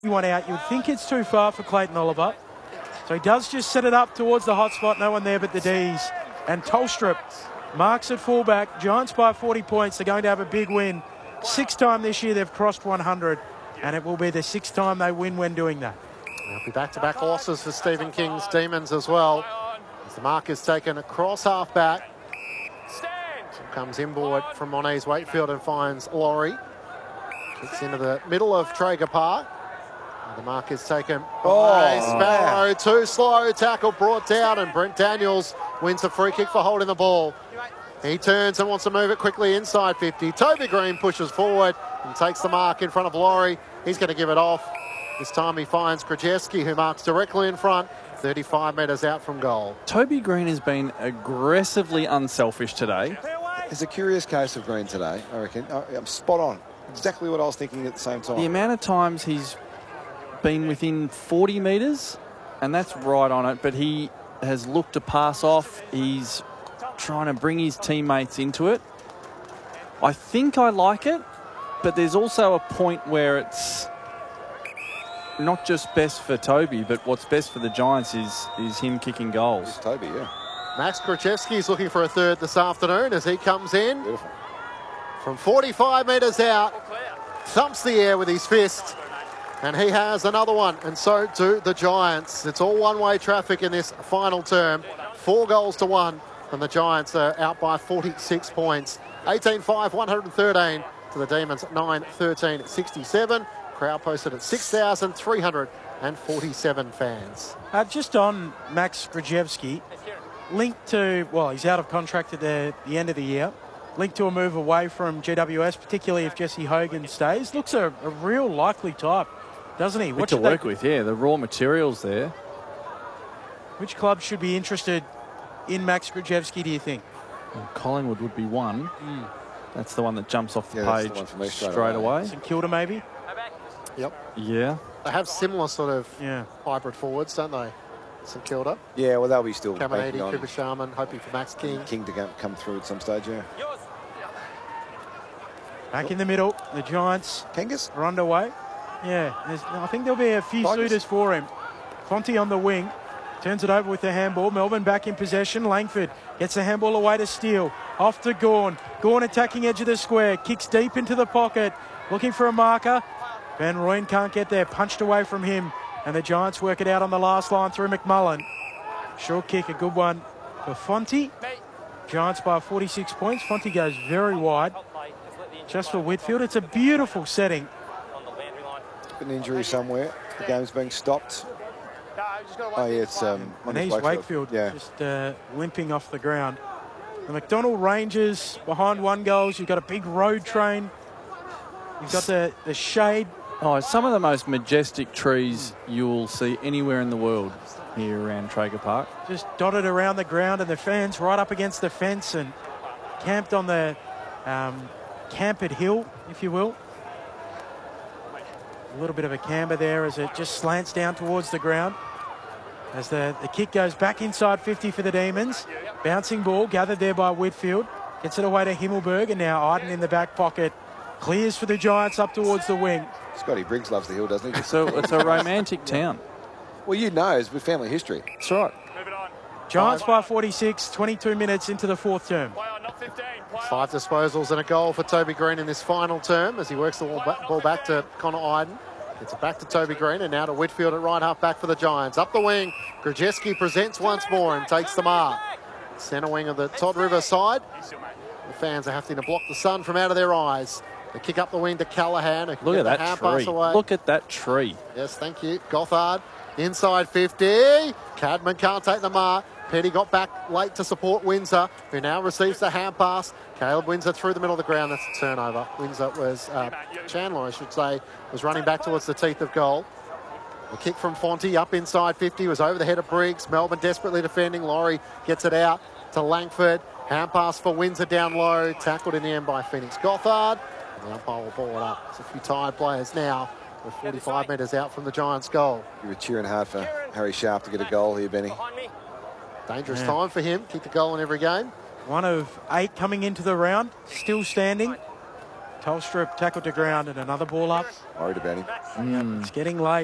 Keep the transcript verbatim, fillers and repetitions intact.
one out. You would think it's too far for Clayton Oliver. So he does just set it up towards the hot spot. No one there but the D's. And Tolstrup marks at fullback. Giants by forty points. They're going to have a big win. Sixth time this year they've crossed one hundred. And it will be the sixth time they win when doing that. There'll be back-to-back losses for Stephen King's Demons as well. As the mark is taken across half-back. Comes inboard from Monet's Wakefield and finds Laurie. Kicks into the middle of Traeger Park. And the mark is taken by Oh, Sparrow. yeah. Too slow. Tackle brought down, and Brent Daniels wins the free kick for holding the ball. He turns and wants to move it quickly inside fifty. Toby Green pushes forward and takes the mark in front of Laurie. He's going to give it off. This time he finds Krajewski, who marks directly in front, thirty-five metres out from goal. Toby Green has been aggressively unselfish today. It's a curious case of Green today, I reckon. I'm spot on. Exactly what I was thinking at the same time. The amount of times he's been within forty metres, and that's right on it, but he has looked to pass off. He's trying to bring his teammates into it. I think I like it, but there's also a point where it's not just best for Toby, but what's best for the Giants is is him kicking goals. It's Toby, yeah. Max Krajewski is looking for a third this afternoon as he comes in. Beautiful. From forty-five metres out, thumps the air with his fist, and he has another one, and so do the Giants. It's all one-way traffic in this final term. Four goals to one, and the Giants are out by forty-six points. eighteen five, one hundred thirteen to the Demons, nine thirteen sixty-seven. Crowd posted at six thousand three hundred forty-seven fans. Uh, just on Max Krajewski, linked to, well, he's out of contract at the, the end of the year. Linked to a move away from G W S, particularly if Jesse Hogan stays. Looks a, a real likely type, doesn't he? What to should work they, with, yeah. The raw materials there. Which club should be interested in Max Krajewski, do you think? Well, Collingwood would be one. Mm. That's the one that jumps off the Yeah, that's the page one for me straight straight away. away. St Kilda, maybe? Yep. Yeah. They have similar sort of Yeah. hybrid forwards, don't they? St Kilda. Yeah, well, they'll be still Caminiti, banking on Cooper Sharman, hoping for Max King. King to come, come through at some stage, yeah. Back in the middle, the Giants Kangas? are underway. Yeah, there's- I think there'll be a few Tigers. suitors for him. Fonte on the wing. Turns it over with the handball. Melbourne back in possession. Langford gets the handball away to Steele. Off to Gawn. Gawn attacking edge of the square. Kicks deep into the pocket. Looking for a marker. Van Rooyen can't get there. Punched away from him. And the Giants work it out on the last line through McMullen. Short kick, a good one for Fonte. Giants by forty-six points. Fonte goes very wide. Just for Whitfield. It's a beautiful setting. An injury somewhere. The game's being stopped. Oh, yeah, it's um, And Montes he's Wakefield, Yeah. just uh, limping off the ground. The McDonald Rangers behind one goals. You've got a big road train. You've got the, the shade. Oh, some of the most majestic trees you'll see anywhere in the world here around Traeger Park. Just dotted around the ground, and the fans right up against the fence and camped on the um, campered hill, if you will. A little bit of a camber there as it just slants down towards the ground. As the, the kick goes back inside fifty for the Demons. Bouncing ball gathered there by Whitfield. Gets it away to Himmelberg, and now Arden in the back pocket. Clears for the Giants up towards the wing. Scotty Briggs loves the hill, doesn't he? So it's a romantic town. Well, you know, it's with family history. That's right. Giants by forty-six, twenty-two minutes into the fourth term. Five disposals and a goal for Toby Green in this final term as he works the ball back, ball back to Connor Iden. It's back to Toby Green and now to Whitfield at right half back for the Giants. Up the wing, Krajewski presents once more and takes the mark. Centre wing of the Todd River side. The fans are having to block the sun from out of their eyes. They kick up the wing to Callaghan. Who can Look get at the that hand pass tree. away. Look at that tree. Yes, thank you. Gothard inside fifty. Cadman can't take the mark. Petty got back late to support Windsor, who now receives the hand pass. Caleb Windsor through the middle of the ground. That's a turnover. Windsor was, uh, Chandler, I should say, was running back towards the teeth of goal. The kick from Fonte up inside fifty was over the head of Briggs. Melbourne desperately defending. Laurie gets it out to Langford. Hand pass for Windsor down low. Tackled in the end by Phoenix Gothard. And the umpire will ball it up. It's a few tired players now. We're forty-five metres out from the Giants' goal. You were cheering hard for Harry Sharp to get a goal here, Benny. Dangerous Yeah. time for him. Kicked a goal in every game. One of eight coming into the round, still standing. Tolstrup tackled to ground and another ball up. Worried about him. It's getting late.